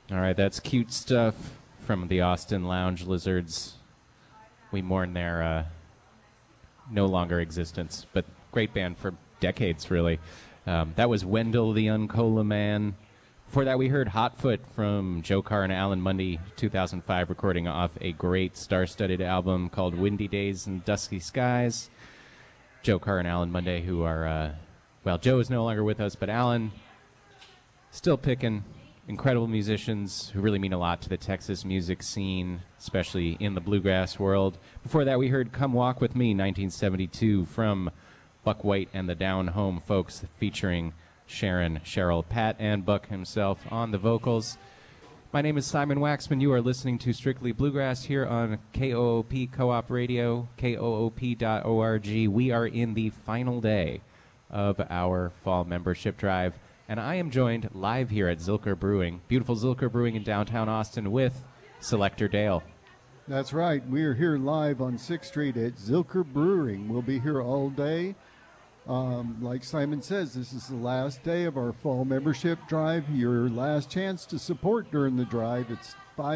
All right, that's cute stuff from the Austin Lounge Lizards. We mourn their no longer existence, but great band for decades, really. That was Wendell the Uncola Man. Before that, we heard Hotfoot from Joe Carr and Alan Mundy, 2005, recording off a great star-studded album called Windy Days and Dusky Skies. Joe Carr and Alan Mundy, who are, well, Joe is no longer with us, but Alan, still picking incredible musicians who really mean a lot to the Texas music scene, especially in the bluegrass world. Before that, we heard Come Walk With Me, 1972, from Buck White and the Down Home Folks, featuring Sharon, Cheryl, Pat, and Buck himself on the vocals. My name is Simon Waxman. You are listening to Strictly Bluegrass here on KOOP Co-op Radio, koop.org. We are in the final day of our fall membership drive, and I am joined live here at Zilker Brewing, beautiful Zilker Brewing in downtown Austin, with Selector Dale. That's right. We are here live on 6th Street at Zilker Brewing. We'll be here all day. Like Simon says, this is the last day of our fall membership drive. Your last chance to support during the drive. It's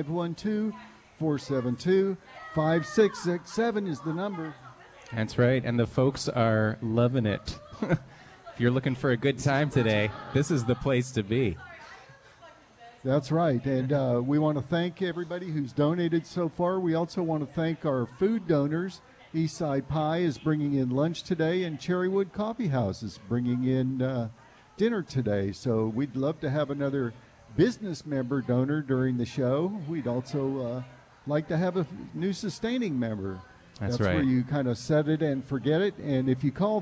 512-472-5667 is the number. That's right, and the folks are loving it. If you're looking for a good time today, this is the place to be. That's right, and we want to thank everybody who's donated so far. We also want to thank our food donors. Eastside Pie is bringing in lunch today, and Cherrywood Coffee House is bringing in dinner today. So we'd love to have another business member donor during the show. We'd also like to have a new sustaining member. That's right. Where you kind of set it and forget it. And if you call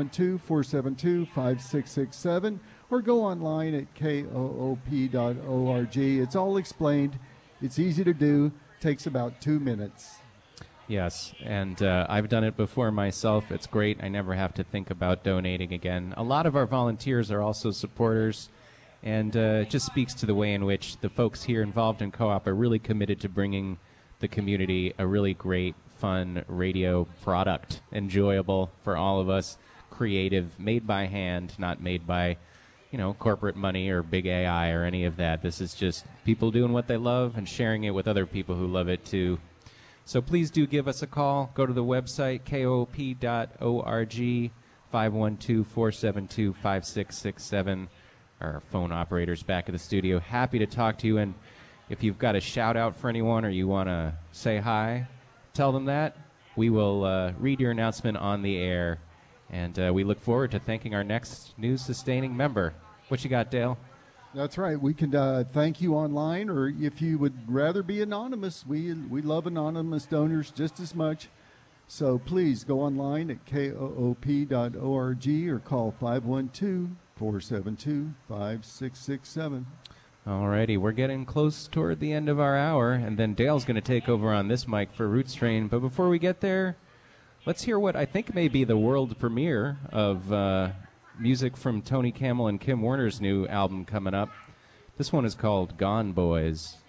512-472-5667 or go online at koop.org, it's all explained. It's easy to do. Takes about 2 minutes. Yes, and I've done it before myself. It's great. I never have to think about donating again. A lot of our volunteers are also supporters, and it just speaks to the way in which the folks here involved in Co-op are really committed to bringing the community a really great, fun radio product, enjoyable for all of us, creative, made by hand, not made by, corporate money or big AI or any of that. This is just people doing what they love and sharing it with other people who love it too. So please do give us a call. Go to the website, koop.org, 512-472-5667. Our phone operator's back at the studio. Happy to talk to you. And if you've got a shout-out for anyone or you want to say hi, tell them that. We will read your announcement on the air. And we look forward to thanking our next new sustaining member. What you got, Dale? That's right. We can thank you online, or if you would rather be anonymous, we love anonymous donors just as much. So please go online at koop.org or call 512-472-5667. All righty. We're getting close toward the end of our hour, and then Dale's going to take over on this mic for Roots Train. But before we get there, let's hear what I think may be the world premiere of music from Tony Camel and Kim Warner's new album coming up. This one is called Gone Boys.